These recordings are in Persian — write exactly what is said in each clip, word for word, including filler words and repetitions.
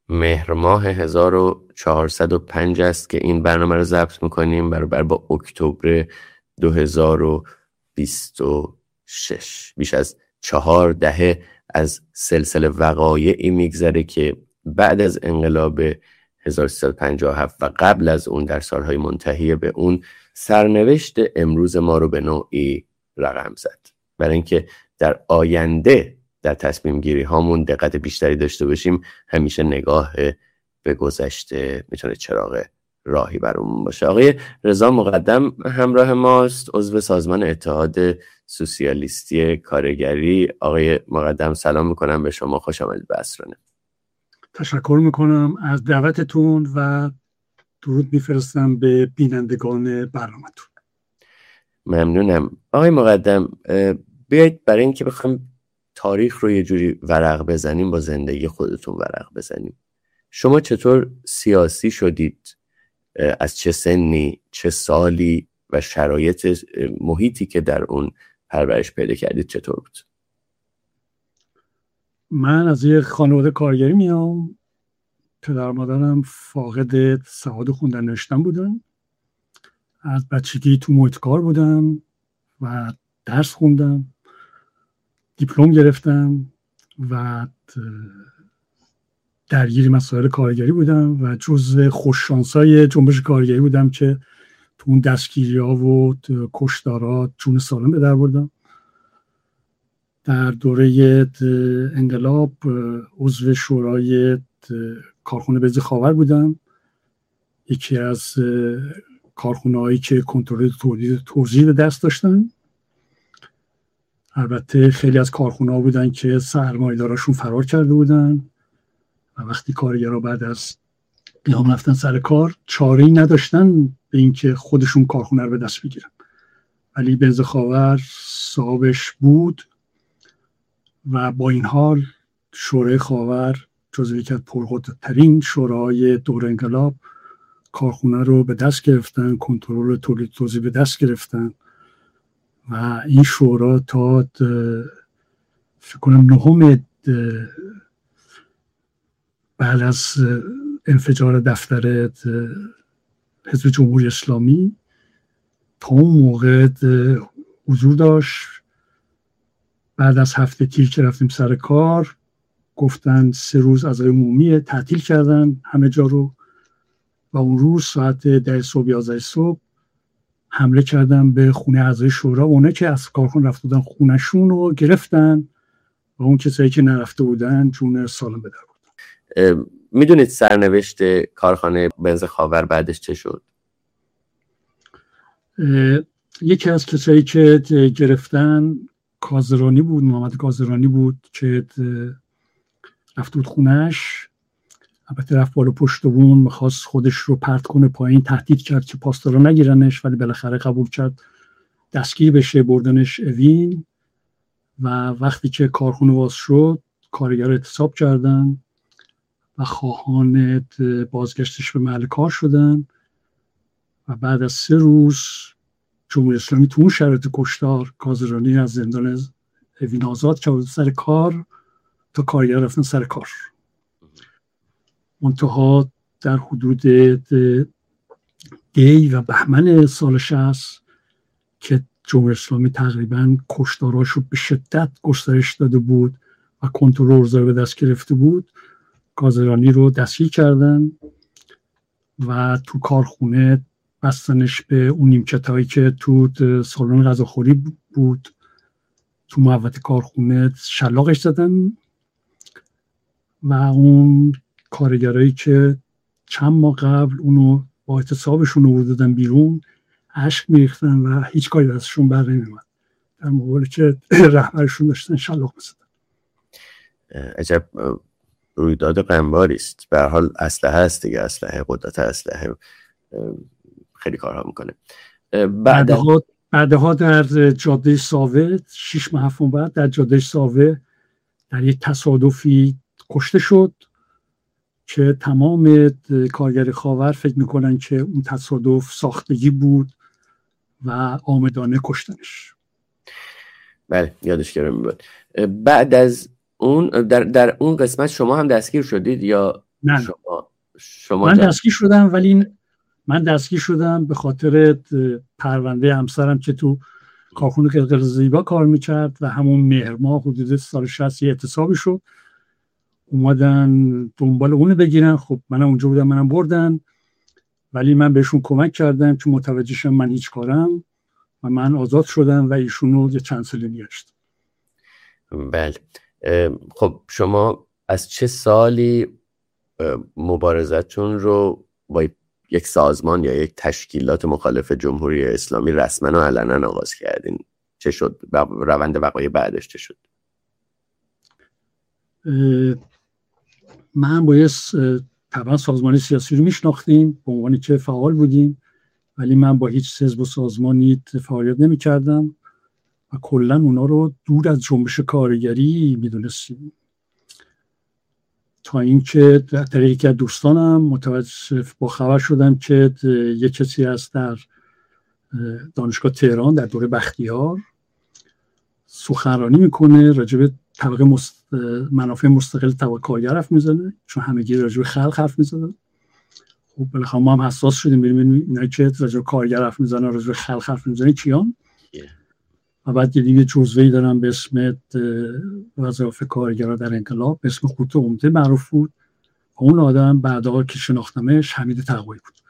مهر ماه هزار و چهارصد و پنج است که این برنامه رو ضبط میکنیم، برابر با اکتبر دو هزار و بیست و شش. بیش از چهار دهه از سلسله وقایعی میگذره که بعد از انقلاب هزار و سیصد و پنجاه و هفت و قبل از اون در سالهای منتهی به اون سرنوشت امروز ما رو به نوعی رقم زد. برای اینکه در آینده در تصمیم گیری هامون دقت بیشتری داشته باشیم، همیشه نگاه به گذشته میتونه چراغ راهی برامون باشه. آقای رضا مقدم همراه ماست، عضو سازمان اتحاد سوسیالیستی کارگری. آقای مقدم سلام میکنم به شما، خوش آمدید به عصرانه. تشکر میکنم از دعوتتون و درود میفرستم به بینندگان برنامه‌تون. ممنونم. آقای مقدم، بیایید برای اینکه بخوام تاریخ رو یه جوری ورق بزنیم، با زندگی خودتون ورق بزنیم. شما چطور سیاسی شدید؟ از چه سنی، چه سالی و شرایط محیطی که در اون پرورش پیدا کردید چطور بود؟ من از یه خانواده کارگری میام. پدر مادرم فاقد سواد خوندن نوشتن بودن. از بچگی تو محیط کار بودم و درس خوندم، دیپلم گرفتم و درگیر مسائل کارگری بودم و جزو خوششانسای جنبش کارگری بودم که تو اون دستگیری‌ها و کشتارها جون سالم به در بردم. در دوره انقلاب عضو شورای کارخونه بنز خاور بودم، یکی از کارخونه‌هایی که کنترل تولید توزیع دست داشتن. البته خیلی از کارخونه‌ها بودن که سرمایه‌داراشون فرار کرده بودن و وقتی کارگرها بعد از قیام رفتن سر کار چاره‌ای نداشتن به اینکه خودشون کارخونه رو به دست بگیرن، ولی بنز خاور صاحبش بود و با این حال شورای خاور جزو یکی از پرقدرت‌ترین شوراهای دور انقلاب کارخونه رو به دست گرفتن، کنترل تولید توزیع به دست گرفتن و این شورا تا فکر کنم نهم بعد از انفجار دفتر حزب جمهوری اسلامی تا اون موقع حضور داشت. بعد از هفته تیر که رفتیم سر کار گفتن سه روز عزای عمومی تعطیل کردن همه جا رو و اون روز ساعت ده صبح یازده صبح حمله کردن به خونه اعضای شورا. اونه که از کارخونه رفته بودن خونهشون رو گرفتن و اون کسایی که نرفته بودن جون سالم به در بردن. میدونید سرنوشت کارخانه بنز خاور بعدش چه شد؟ یکی از کسایی که گرفتن کازرانی بود، محمد کازرانی بود که رفته بود خونهش. البته رفت بالا پشت بون، میخواست خودش رو پرت کنه پایین، تهدید کرد که پاسدارا نگیرنش، ولی بالاخره قبول کرد دستگیر بشه، بردنش اوین و وقتی که کارخونه باز شد کارگر اعتصاب کردن و خواهان بازگشتش به محل کار شدن و بعد از سه روز جمهوری اسلامی تو اون شرایط کشتار کازرانی از زندان اوین آزاد کرد سر کار تا کارگر رفتن سر کار. منتها در حدود دی و بهمن سال شصت که جمهوری اسلامی تقریبا کشتاراش رو به شدت گسترش داده بود و کنترل اوضاع به دست گرفته بود، کازرانی رو دستگیر کردن و تو کارخونه بستنش به اون نیمکتایی که تو سالن غذاخوری بود تو محوطه کارخونه شلاقش زدن و اون کارگرایی که چند ماه قبل اونو با اعتصابشون رو دادن بیرون اشک میریختن و هیچ کاری دستشون بر نمیومد در مقابلی که رهبرشون داشتن شلاق میزدن. عجب رویداد غمباری است. به هر حال اسلحه است دیگه، اسلحه قدرت اسلحه خیلی کارها میکنه. بعدها بعدها در جاده ساوه شش ماه هفت بعد در جاده ساوه در یک تصادفی کشته شد که تمام کارگر خاور فکر میکنن که اون تصادف ساختگی بود و عامدانه کشتنش. بله یادش گرم بود. بعد از اون در, در اون قسمت شما هم دستگیر شدید یا نه شما شما من دستگیر شدم، ولی من دستگیر شدم به خاطر پرونده همسرم که تو کارخونه قلقل زیبا کار میکرد و همون مهر ماه حدود سال شصت یه اعتصابی شد، اومدن دنبال اونو بگیرن. خب منم اونجا بودم، منم بردن، ولی من بهشون کمک کردم که متوجه شدن من هیچ کارم و من آزاد شدم و ایشونو یه چند سالی نگشتم. بله. خب شما از چه سالی مبارزتون رو با یک سازمان یا یک تشکیلات مخالف جمهوری اسلامی رسما و علنا آغاز کردین؟ چه شد؟ روند وقایع بعدش چه شد؟ من با طبعا سازمان سیاسی رو میشناختیم به عنوانی که فعال بودیم، ولی من با هیچ حزب و سازمانی فعالیت نمی کردم و کلا اونا رو دور از جنبش کارگری میدونستیم، تا اینکه در طریق یکی از دوستانم متوجه با خبر شدم که یک کسی هست در دانشگاه تهران در دوره بختیار سخنرانی میکنه راجع به طبقه مست... منافع مستقل طبقه کارگر حرف میزنه، چون همگی راجع به خلق حرف میزنن. خب بالاخره ما هم حساس شدیم، ببینیم اینا که راجع به کارگر حرف میزنن راجع به خلق حرف میزنن کیان. و بعد دیگه جزوه‌ای دارم به اسم وظایف کارگرها در انقلاب به اسم خطوط عمده معروف بود. اون آدم بعدا که شناختمش حمید تقوایی بود.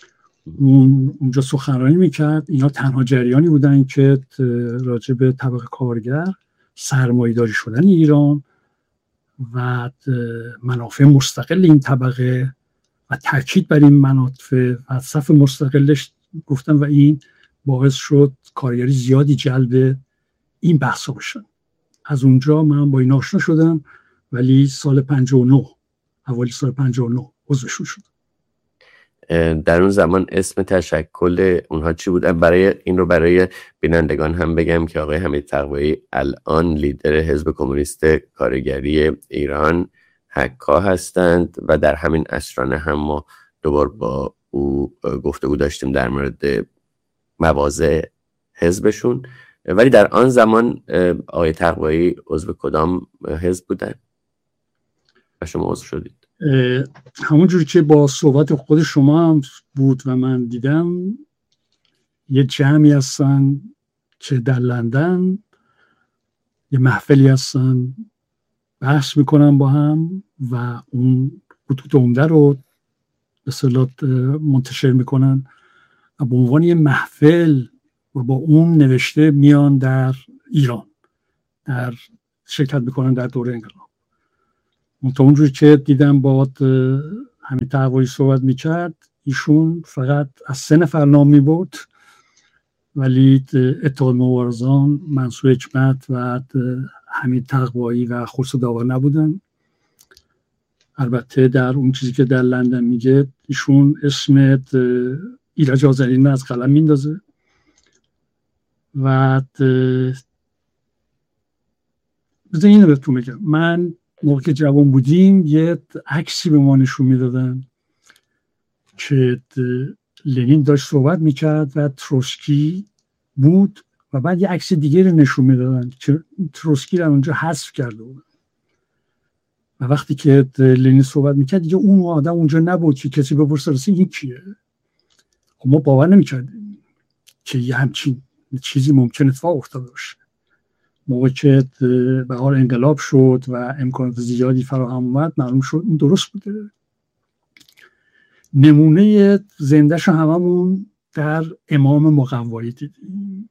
اون اونجا سخنرانی میکرد. اینا تنها جریانی بودن که راجع به طبقه کارگر، سرمایه‌داری شدن ایران و منافع مستقل این طبقه و تاکید بر این منافع و صف مستقلش گفتن و این باعث شد کارگری زیادی جلب این بحثا بشن. از اونجا من با این آشنا شدم، ولی سال پنجاه و نه اولی سال پنجاه و نه عضوشون شدم. در اون زمان اسم تشکل اونها چی بود؟ برای این رو برای بینندگان هم بگم که آقای حمید تقوایی الان لیدر حزب کمونیست کارگری ایران حکا هستند و در همین اسرانه هم ما دوبار با او گفتگو داشتیم در مورد مواضع حزبشون. ولی در آن زمان آقای تقوایی عضو کدام حزب بودن و شما عضو شدید؟ همونجوری که با صحبت خود شما هم بود و من دیدم، یه جمعی هستن که در لندن یه محفلی هستن بحث میکنن با هم و اون خطوط عمده رو به اصطلاح منتشر میکنن و به عنوان یه محفل و با اون نوشته میان در ایران در شرکت میکنن در دوره انقلاب. تا اونجوری که دیدم با همین تقوایی صحبت میکرد، ایشون فقط از سه نفر نام میبرد، ولی اتحاد مبارزان، منصور حکمت و همین تقوایی و خسرو داور نبودن. البته در اون چیزی که در لندن میگه ایشون اسم ایرج آذرین از قلم میندازه و بذار اینو بهتون بگم. من موقع که جوان بودیم یه عکسی به ما نشون میدادن که لنین داشت صحبت میکرد و تروتسکی بود و بعد یه عکس دیگه رو نشون میدادن که تروتسکی رو اونجا حذف کرده بود و وقتی که لنین صحبت میکرد دیگه اون آدم اونجا نبود که کسی بپرسه راستی این کیه. خب ما باور نمیکردیم که یه همچین چیزی ممکنه اتفاق افتاده باشه. موقع که به حال انقلاب شد و امکانات زیادی فراهم اومد، معلوم شد این درست بوده. نمونه زنده‌ش هممون در امام مقوایی دیدیم.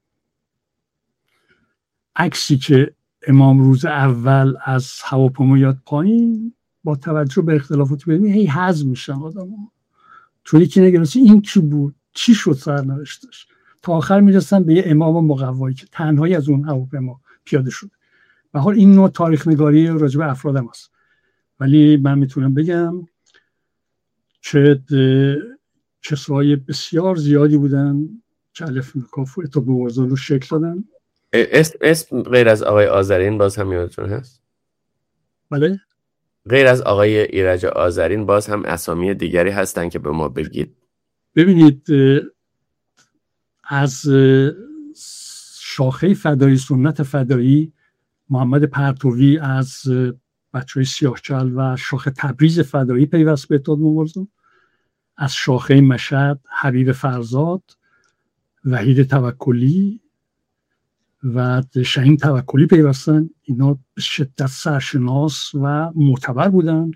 عکسی که امام روز اول از هواپیما یاد پایین، با توجه به اختلافات ببینید هی حذف میشن آدم‌ها، چون یکی نگرفت این کی بود، چی شد سرنوشتش، تا آخر میرسن به یه امام مقوایی که تنهایی از اون هواپیما پیاده شده. به حال این نوع تاریخ نگاری راجع به افراد هم هست، ولی من میتونم بگم که کسای بسیار زیادی بودن که الف کاف و اتحاد مبارزان رو شکل دادن. اسم اسم غیر از آقای آذرین باز هم یادتون هست؟ بله؟ غیر از آقای ایرج آذرین باز هم اسامی دیگری هستن که به ما بگید. ببینید، از شاخه فدایی، سنت فدایی، محمد پرتوی از بچهای سیاهچال و شاخه تبریز فدایی پیوست به اتحاد مبارزان، از شاخه مشهد حبیب فرزاد، وحید توکلی و شهین توکلی پیوستن. اینا به شدت سرشناس و معتبر بودن.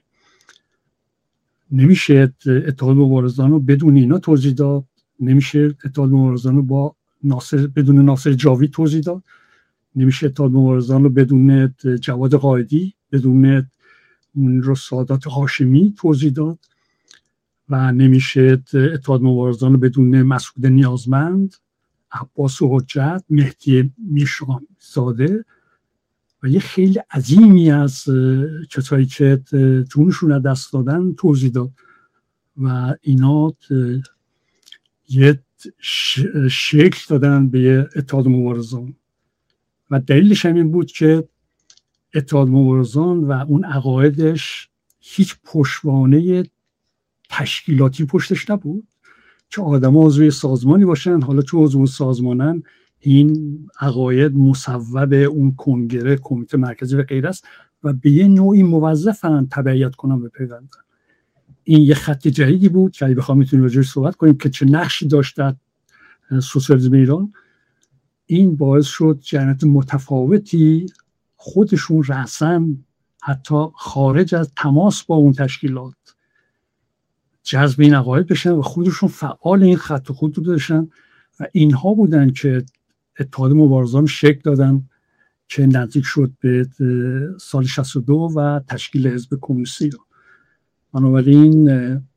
نمیشه اتحاد مبارزان رو بدون اینا توضیح داد، نمیشه اتحاد مبارزان رو با ناصر بدون ناصر جاوید توضیح داد، نمیشه اتحاد مبارزان رو بدون جواد قائدی، بدون رو سادات هاشمی توضیح داد و نمیشه اتحاد مبارزان رو بدون مسعود نیازمند، عباس حجت، مهدی میرشاهزاده و یه خیلی عظیمی از کسایی که جونشون رو دست دادن توضیح داد. و اینا یه شکل دادن به اتحاد مبارزان و دلیلش همین بود که اتحاد مبارزان و اون عقایدش هیچ پشتوانه تشکیلاتی پشتش نبود که آدم ها عضو سازمانی باشن. حالا چون عضو سازمانن این عقاید مصوب اون کنگره، کمیته مرکزی و غیره است و به یه نوعی موظفن تبعیت کنن به پیوندن. این یه خط جدیدی بود که اگه بخوام میتونیم راجعش صحبت کنیم که چه نقشی داشت در سوسیالیسم ایران. این باعث شد جریانات متفاوتی خودشون رأساً حتی خارج از تماس با اون تشکیلات جذب این عقاید بشن و خودشون فعال این خط و خط داشتن و اینها بودن که اتحاد مبارزان شکل دادن که نزدیک شد به سال شصت و دو و تشکیل حزب کمونیستی رو. بنابراین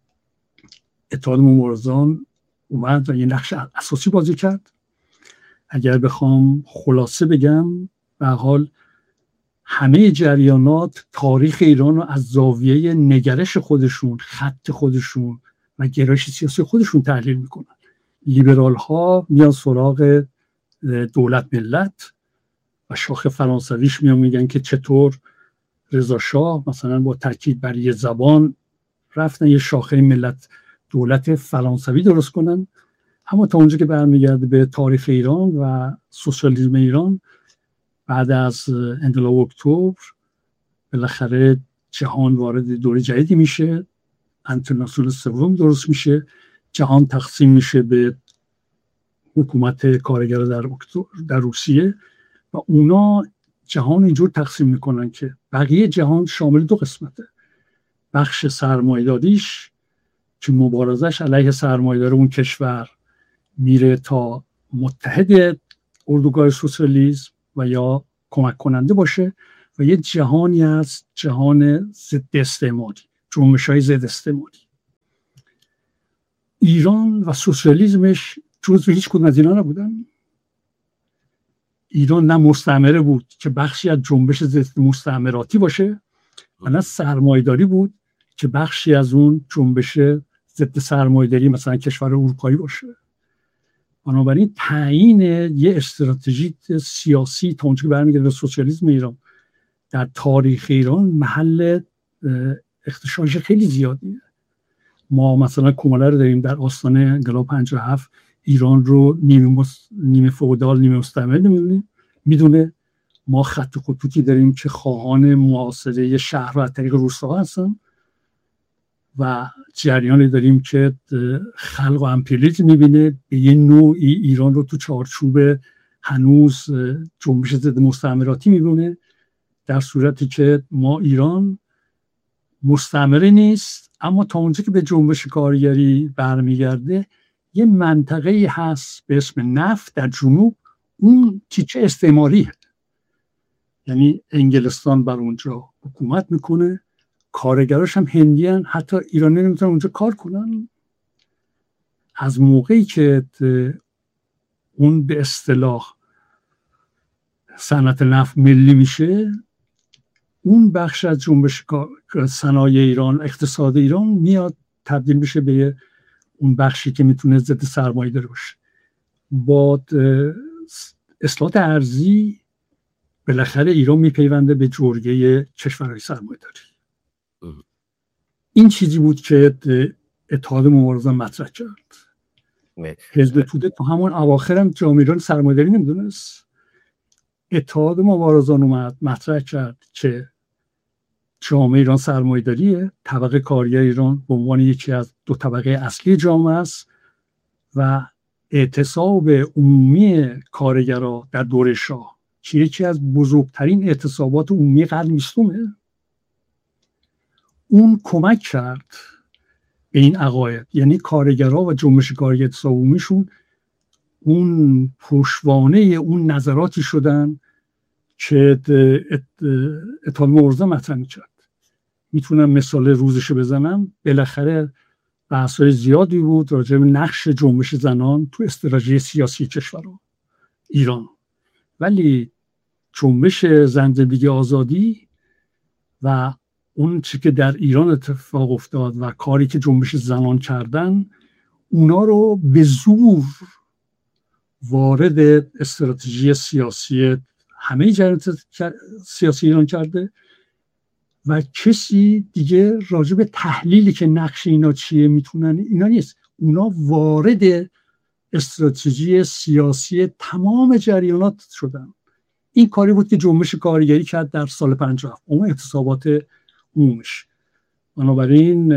اتحاد مبارزان اومد و یه نقش اساسی بازی کرد. اگر بخوام خلاصه بگم، به حال همه جریانات تاریخ ایران رو از زاویه نگرش خودشون، خط خودشون و گرایش سیاسی خودشون تحلیل میکنن. لیبرال ها میان سراغ دولت ملت و شاخه فرانسویش میان میگن که چطور رضا شاه مثلا با تاکید بر یه زبان رفتن یه شاخه ملت دولت فرانسوی درست کنن. اما تا اونجا که برمیگرده به تاریخ ایران و سوسیالیسم ایران، بعد از انقلاب اکتبر بالاخره جهان وارد دوره جدیدی میشه، انترناسیونال سوم درست میشه، جهان تقسیم میشه به حکومت کارگر در در روسیه و اونا جهان اینجور تقسیم میکنن که بقیه جهان شامل دو قسمته. بخش سرمایه‌داریش که مبارزش علیه سرمایه‌دار اون کشور میره تا متحد اردوگاه سوسیالیسم و یا کمک کننده باشه و یه جهانی از جهان ضد استعماری، جنبش‌های ضد استعماری. ایران و سوسیالیسمش جزو هیچ کدوم از اینا نبودن. ایران نه مستعمره بود که بخشی از جنبش ضد مستعمراتی باشه و نه سرمایه‌داری بود که بخشی از اون جنبش ضد سرمایه‌داری مثلا کشور اروپایی باشه. بنابراین تعیین یه استراتژی سیاسی تا اونجا که برمیگرده به سوسیالیسم ایران در تاریخ ایران محل اختشاش خیلی زیادیه. ما مثلا کماله رو داریم در آستانه انقلاب پنجاه و هفت ایران رو نیمه مس... نیمه فئودال نیمه مستعمر میدونه میدونه ما خط خطوطی داریم که خواهان محاصره شهر و طریق روستاها هستن و جریانی داریم که خلق و امپریالیسم میبینه. به یه نوعی ایران رو تو چارچوب هنوز جنبش ضد مستعمراتی میبینه، در صورتی که ما ایران مستعمره نیست، اما تا اونجا که به جنبش کارگری برمیگرده یه منطقه‌ای هست به اسم نفت در جنوب، اون تیکه استعماریه. یعنی انگلستان بر اونجا حکومت میکنه، کارگراش هم هندیان، حتی ایرانی نمیتونن اونجا کار کنن. از موقعی که اون به اصطلاح صنعت نفت ملی میشه، اون بخش از جنبش صنایع ایران، اقتصاد ایران میاد تبدیل میشه به اون بخشی که میتونه ضد سرمایه داره باشه. با اصلاحات ارضی بالاخره ایران میپیونده به جرگه کشورهای سرمایه داری. این چیزی بود که اتحاد مبارزان مطرح کرد. حزب توده تو همون اواخر هم جامعه ایران سرمایه‌داری نمیدونست. اتحاد مبارزان اومد مطرح کرد که جامعه ایران سرمایه‌داریه، طبقه کارگر ایران به عنوان یکی از دو طبقه اصلی جامعه است و اعتصاب عمومی کارگرها در دوره شاه که یکی از بزرگترین اعتصابات عمومی قرن بیستمه، اون کمک کرد به این عقاید. یعنی کارگرها و جنبش کارگر اعتصاب عمومیشون اون پشتوانه اون نظراتی شدن که اتحاد مبارزه مطرح می‌کرد. میتونم مثال روزشو بزنم. بالاخره بحث‌های زیادی بود راجع به نقش جنبش زنان تو استراتژی سیاسی کشورها ایران، ولی جنبش زن زندگی آزادی و اون چی که در ایران اتفاق افتاد و کاری که جنبش زنان کردن، اونا رو به زور وارد استراتژی سیاسی همه جریان سیاسی ایران کرده و کسی دیگه راجع به تحلیلی که نقش اینا چیه میتونن، اینا نیست. اونا وارد استراتژی سیاسی تمام جریانات شدن. این کاری بود که جنبش کارگری کرد در سال پنجاه، اون اعتصابات عمومیش. بنابراین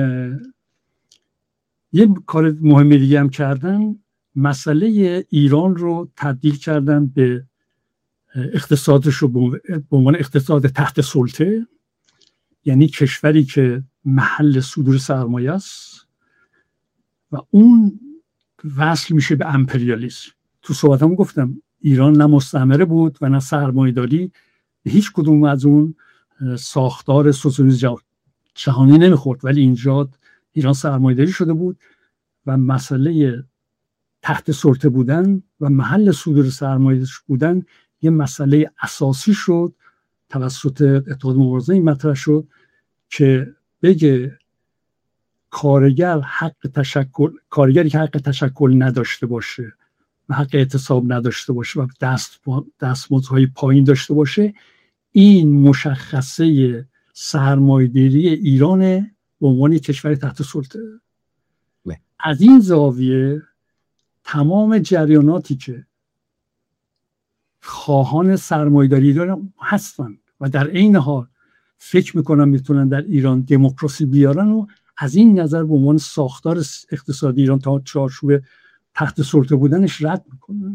یه کار مهم دیگه هم کردن، مسئله ایران رو تبدیل کردن به اقتصادش رو به عنوان اقتصاد تحت سلطه، یعنی کشوری که محل صدور سرمایه است و اون وصل میشه به امپریالیسم. تو صحبتام گفتم ایران نه مستعمره بود و نه سرمایه‌داری، هیچ کدوم از اون ساختار سوسیالیسم جهانی نمیخورد، ولی اینجا ایران سرمایه‌داری شده بود و مسئله تحت سلطه بودن و محل صدور سرمایه بودن یه مسئله اساسی شد. توسط اتحاد مبارزه این مطرح شد که بگه کارگر حق تشکل، کارگری که حق تشکل نداشته باشه و حق اعتصاب نداشته باشه و دست دستمزدهای پایین داشته باشه، این مشخصه سرمایه‌داری ایران به عنوان کشور تحت سلطه. از این زاویه تمام جریاناتی که خواهان سرمایه‌داری ایران هستن و در عین حال فکر میکنن میتونن در ایران دموکراسی بیارن و از این نظر به عنوان ساختار اقتصادی ایران تا چارچوب تحت سلطه بودنش رد میکنن.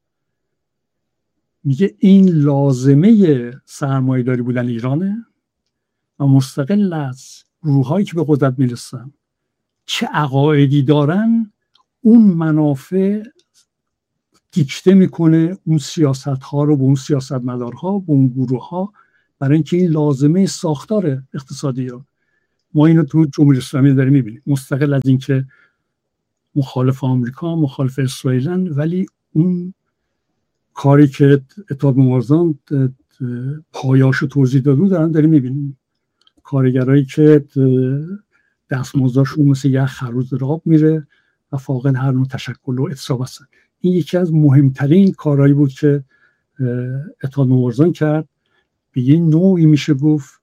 میگه این لازمه سرمایه‌داری بودن ایرانه و مستقل از گروه‌هایی که به قدرت میرسن چه عقایدی دارن، اون منافع دیکته میکنه اون سیاست ها رو به اون سیاستمدارها، به اون گروه ها، برای اینکه این لازمه ساختار اقتصادی ایران. ما اینو تو جمهوری اسلامی داریم میبینیم، مستقل از اینکه مخالف آمریکا، مخالف اسرائیلن، ولی اون کاری که اتحاد مبارزان پایاشو توضیح دادن دارن داریم میبینیم. کارگرایی که دستمزدشون مثل یه خروز راب میره و فاقد هر نوع تشکل و اعتصاب هستن. این یکی از مهمترین کارهایی بود که اتحاد مبارزان کرد. به یه نوعی میشه گفت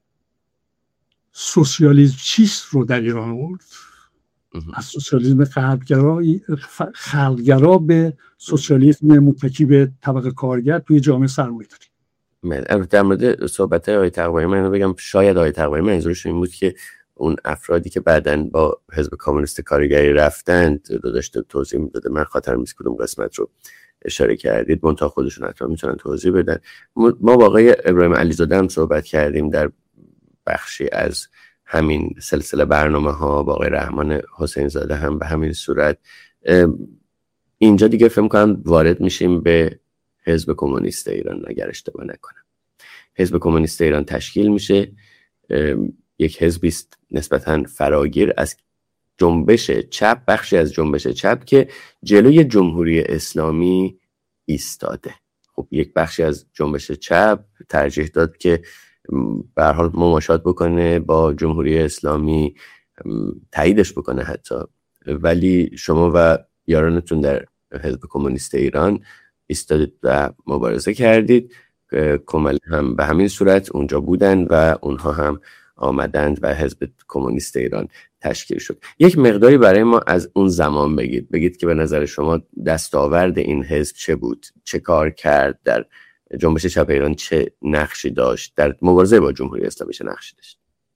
سوسیالیسم چیست رو در ایران آورد، از سوسیالیسم غربگرا خلقگرا به سوسیالیسم متکی به طبقه کارگر توی جامعه سرمایه‌داری. من در مورد صحبت آقای تقوایی من بگم، شاید آقای تقوایی منظورش این بود که اون افرادی که بعداً با حزب کمونیست کارگری رفتند رو داشته توضیح میداده. من خاطر نیست کدوم قسمت رو اشاره کردید، منتها خودشون حتما میتونن توضیح بدن. ما با آقای ابراهیم علیزاده هم صحبت کردیم در بخشی از همین سلسله برنامه ها، با آقای رحمان حسین زاده هم به همین صورت. اینجا دیگه فهم کنم وارد میشیم به حزب کمونیست ایران اگر اشتباه نکنم. حزب کمونیست ایران تشکیل میشه، یک حزبی است نسبتاً فراگیر از جنبش چپ، بخشی از جنبش چپ که جلوی جمهوری اسلامی ایستاده. خب یک بخشی از جنبش چپ ترجیح داد که به هر حال مماشات بکنه با جمهوری اسلامی، تاییدش بکنه حتی، ولی شما و یارانتون در حزب کمونیست ایران ایستادید و مبارزه کردید. کمال هم به همین صورت اونجا بودن و اونها هم آمدند و حزب کمونیست ایران تشکیل شد. یک مقداری برای ما از اون زمان بگید بگید که به نظر شما دستاورد این حزب چه بود، چه کار کرد در جنبش چپ ایران چه نقشی داشت در مبارزه با جمهوری اسلامی؟ چه نقشی داشت؟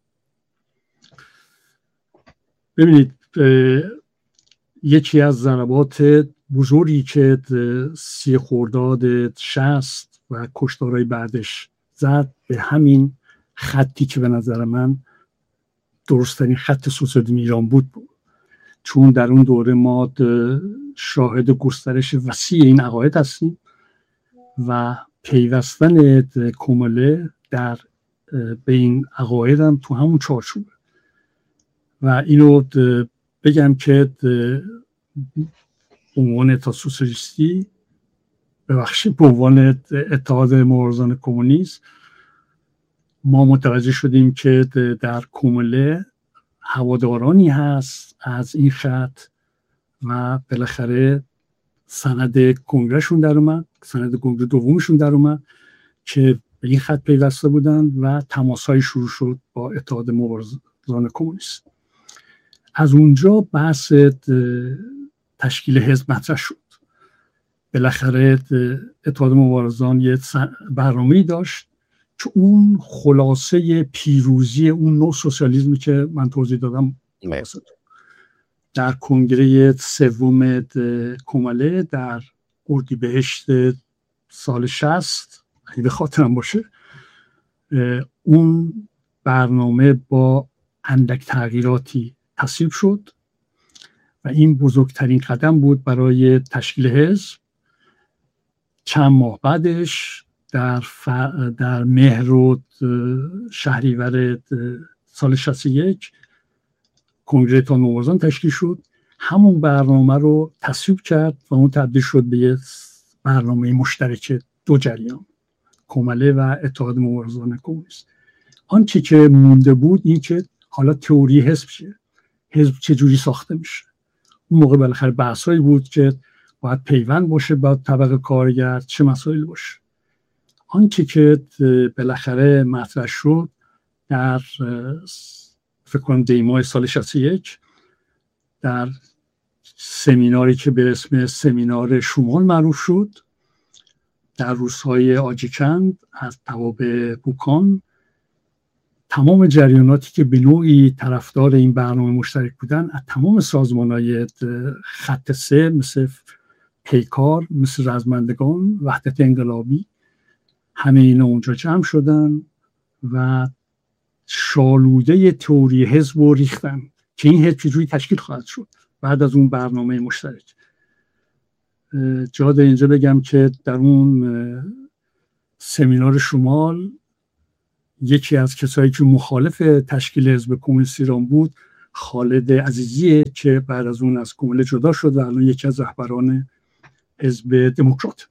ببینید، یکی از ضربات بزرگی که سی خرداد شصت و کشتارهای بعدش زد به همین خطی که به نظر من درست‌ترین خط سوسیالیسم ایران بود بود چون در اون دوره ما شاهد گسترش وسیع این عقاید هستیم و پیوستن کمله در به این عقاید هم تو همون چارچوبه. و اینو بگم که عنوان اتحاد سوسیالیستی، ببخشید به عنوان اتحاد مبارزان کمونیست، ما متوجه شدیم که در کمله هوادارانی هست از این خط و بالاخره سند کنگرهشون در اومد، سند کنگره دومشون در اومد که به این خط پیوسته بودن و تماس‌های شروع شد با اتحاد مبارزان کمونیست. از اونجا بحث تشکیل حزب مطرح شد. بالاخره اتحاد مبارزان یه برنامه‌ای داشت که اون خلاصه پیروزی اون نوع سوسیالیسمی که من توضیح دادم در کنگره سوم کمله در اردیبهشت سال شصت اگه به خاطرم باشه، اون برنامه با اندک تغییراتی تصویب شد و این بزرگترین قدم بود برای تشکیل حزب. چند ماه بعدش در, ف... در مهر و شهریور سال شصت و یک کنگره اتحاد مبارزان تشکیل شد. همون برنامه رو تصویب کرد و اون تبدیل شد به یه برنامه مشترک دو جریان، کمله و اتحاد مبارزان کمونیست. آنچه که مونده بود این که حالا تئوری حزب چیه، حزب چجوری ساخته میشه. اون موقع بالاخره بحثایی بود که باید پیوند باشه با طبقه کارگر، چه مسائل باشه. آنچه که بالاخره مطرح شد در فکر کنم دیماه سال شصت و یک در سمیناری که به اسم سمینار شمال معروف شد در روزهای آجیکند از توابع بوکان، تمام جریاناتی که به نوعی طرفدار این برنامه مشترک بودن از تمام سازمان‌های خط سه مثل پیکار، مثل رزمندگان، وحدت انقلابی، همه اینا اونجا جمع شدن و شالوده تئوری حزب رو ریختن که این حزب چجوری تشکیل خواهد شد بعد از اون برنامه مشترک. جا اینجا بگم که در اون سمینار شمال یکی از کسایی که مخالف تشکیل حزب کمونیست ایران بود خالد عزیزیه که بعد از اون از کمله جدا شد و الان یکی از رهبران حزب دموکرات.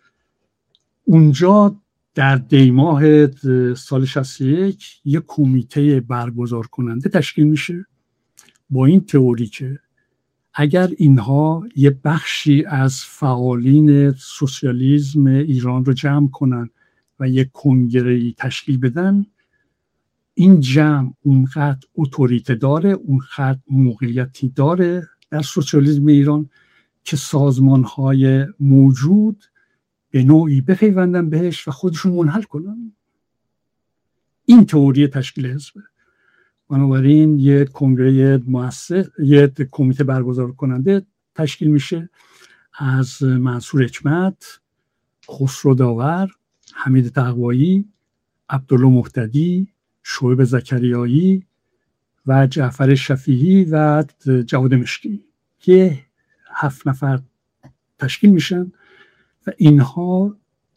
اونجا در دیماه سال شصت و یک یک کمیته برگزار کننده تشکیل میشه با این تئوری که اگر اینها یه بخشی از فعالین سوسیالیسم ایران رو جمع کنن و یک کنگره‌ای تشکیل بدن، این جمع اونقدر اتوریته داره، اونقدر موقعیتی داره در سوسیالیسم ایران که سازمان‌های موجود به نوعی بپیوندن بهش و خودشون منحل کنن. این تئوری تشکیل حزبه. بنابراین یه کنگره مؤسس، یه کمیته برگزار کننده تشکیل میشه از منصور حکمت، خسرو داور، حمید تقوایی، عبدالله مهتدی، شعیب زکریایی و جعفر شفیعی و جواد مشکی که هفت نفر تشکیل میشن و اینها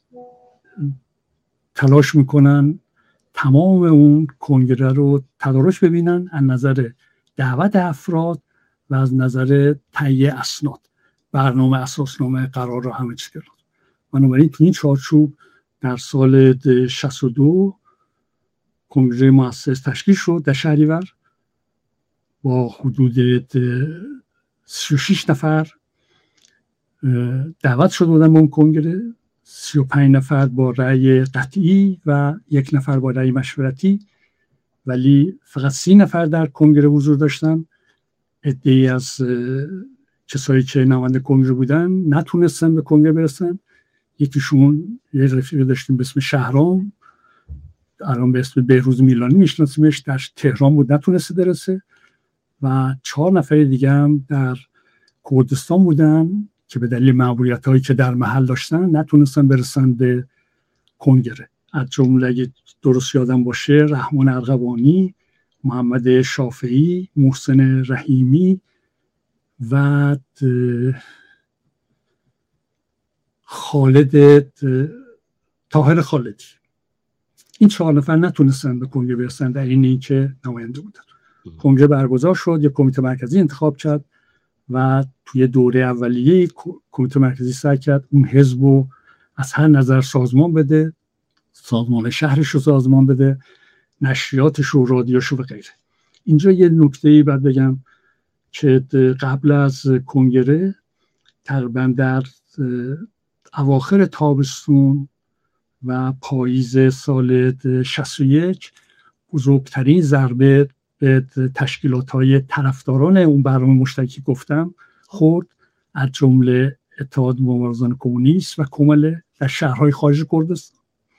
تلاش میکنن تمام اون کنگره رو تدارک ببینن از نظر دعوت افراد و از نظر تهیه اسناد، برنامه، اساسنامه، قرار رو همه چیز کرد. بنابراین تو این چارچوب در سال شصت و دو کنگره مؤسس تشکیل شد در شهریور با حدود سی و شش نفر دعوت شده بودن به اون کنگره، سی و پنج نفر با رأی قطعی و یک نفر با رأی مشورتی، ولی فقط سی نفر در کنگره حضور داشتن. عده‌ای از کسایی که نماینده کنگره بودن نتونستن به کنگره برسن یکیشون یه رفیق داشتیم به اسم شهرام، الان به اسم بهروز میلانی میشناسیمش، در تهران بود نتونسته برسه، و چهار نفر دیگه هم در کردستان بودن که به دلیل معمولیت هایی که در محل داشتن نتونستن برسن به کنگره. از جمله اگه درست یادم باشه رحمان ارغوانی، محمد شافعی، محسن رحیمی و خالد طاهر خالدی، این چهار نفر نتونستن به کنگره برسن در این این که نماینده بودن. کنگره برگزار شد، یک کمیته مرکزی انتخاب کرد و توی دوره اولیه کمیته مرکزی سعی کرد اون حزب رو از هر نظر سازمان بده، سازمان شهرش رو سازمان بده، نشریاتش رو، رادیوش رو و غیره. اینجا یه نکته‌ای باید بگم که قبل از کنگره تقریبا در اواخر تابستون و پاییز سال شصت و یک بزرگترین ضربه به تشکیلات‌های طرفداران اون برنامه مشترکی گفتم خورد، از جمله اتحاد مبارزان کمونیست و کمل در شهرهای خارج کردستان.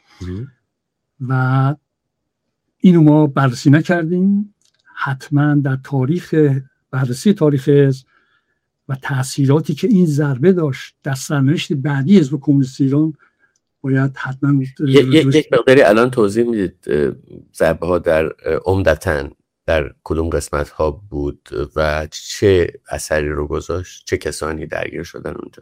و اینو ما بررسی نکردیم. حتما در تاریخ بررسی تاریخ حزب و تأثیراتی که این ضربه داشت در سرنوشت بعدی حزب کمونیست ایران باید حتما یک مقداری الان توضیح میدید ضربه ها در عمدتاً در کدوم قسمت ها بود و چه اثری رو گذاشت، چه کسانی درگیر شدن اونجا؟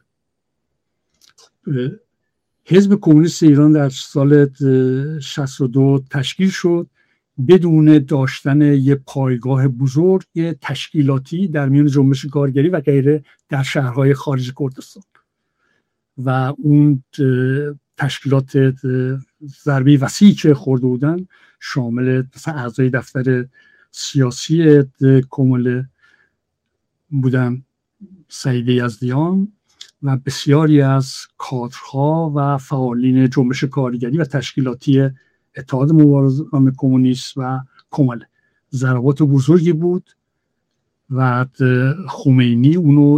حزب کمونیست ایران در سال شصت و دو تشکیل شد بدون داشتن یه پایگاه بزرگ، یه تشکیلاتی در میان جنبش کارگری و غیره در شهرهای خارج کردستان. و اون تشکیلات ضربه وسیعی که خورده بودن شامل مثلا اعضای دفتر سیاسی کمل بودن، سعید یزدیان و بسیاری از کادرها و فعالین جنبش کارگری و تشکیلاتی اتحاد مبارزان کمونیست و کمل. ضربات بزرگی بود و خمینی اونو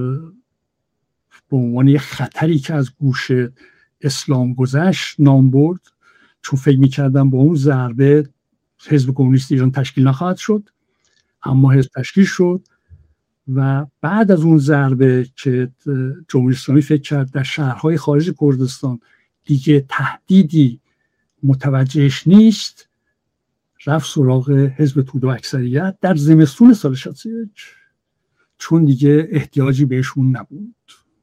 به عنوان یک خطری که از گوش اسلام گذشت نام برد، چون فکر می‌کردم با اون ضربه حزب کمونیست ایران تشکیل نخواهد شد، اما حزب تشکیل شد. و بعد از اون ضربه که جمهوری اسلامی فکر کرد در شهرهای خارج کردستان دیگه تهدیدی متوجهش نیست، رفت سراغ حزب توده و اکثریت در زمستون سال شصت و یک، چون دیگه احتیاجی بهشون نبود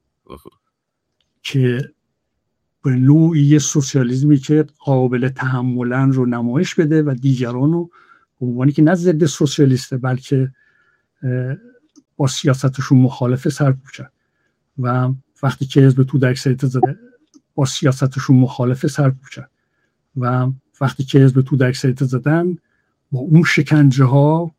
که به نوعی سوسیالیسمی که قابل تحملن رو نمایش بده و دیگران رو به عنوانی که نه ضد سوسیالیسته بلکه با سیاستشون مخالف سرکوب کرد. و وقتی که حزب توده اکثریت زده با سیاستشون مخالف سرکوب کرد و وقتی که حزب توده اکثریت زدن با اون شکنجه ها